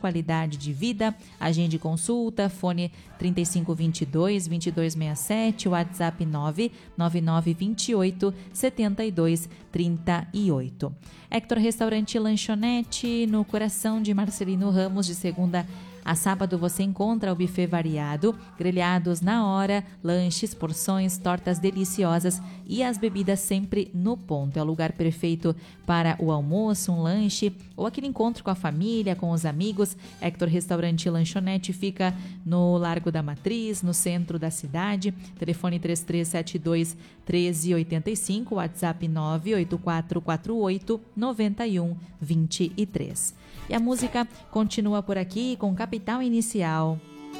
qualidade de vida. Agende consulta, fone 3522-2267, WhatsApp 99928-7238. Hector Restaurante e Lanchonete, no coração de Marcelino Ramos, de segunda a sábado você encontra o buffet variado, grelhados na hora, lanches, porções, tortas deliciosas e as bebidas sempre no ponto. É o lugar perfeito para o almoço, um lanche ou aquele encontro com a família, com os amigos. Hector Restaurante e Lanchonete fica no Largo da Matriz, no centro da cidade. Telefone 3372-1385, WhatsApp 98448-9123. E a música continua por aqui com Capital Inicial.